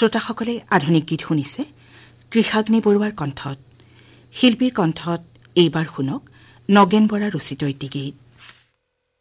শ্ৰোতাসকলে আধুনিক গীত শুনিছে কৃষাগ্নি বৰুৱাৰ কণ্ঠত। শিল্পীৰ কণ্ঠত এইবাৰ শুনক নগেন বৰা ৰচিত এটি গীত।